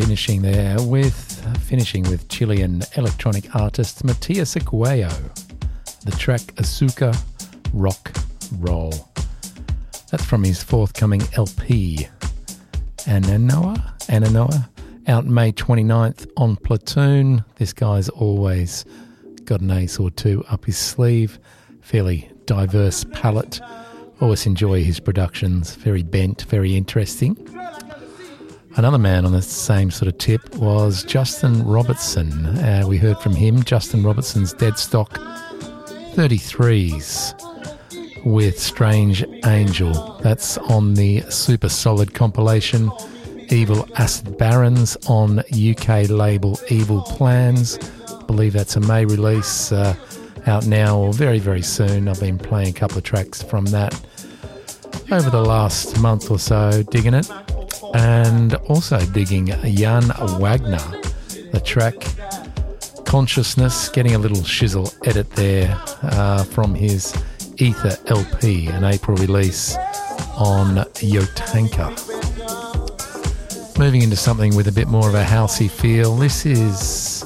finishing with Chilean electronic artist Matias Aguayo. The track Azúcar Rock Roll. That's from his forthcoming LP, Ananoa, out May 29th on Platoon. This guy's always got an ace or two up his sleeve. Fairly diverse palette. Always enjoy his productions. Very bent, very interesting. Another man on the same sort of tip was Justin Robertson. We heard from him, Justin Robertson's Deadstock 33s with Strange Angel. That's on the super solid compilation Evil Acid Barons on UK label Evil Plans. I believe that's a May release, out now or very, very soon. I've been playing a couple of tracks from that over the last month or so, digging it. And also digging Jan Wagner, the track Consciousness, getting a little shizzle edit there from his Ether LP, an April release on Yotanka. Moving into something with a bit more of a housey feel, this is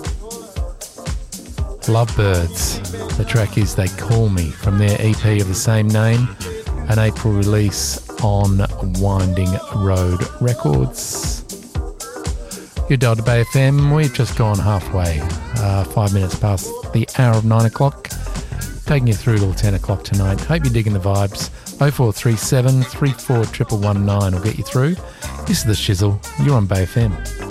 Lovebirds. The track is They Call Me from their EP of the same name, an April release on Winding Road Records. You're dialed to Bay FM. We've just gone halfway, 5 minutes past the hour of 9 o'clock, taking you through till 10 o'clock tonight. Hope you're digging the vibes. 0437 34 119 will get you through. This is The Shizzle. You're on Bay FM.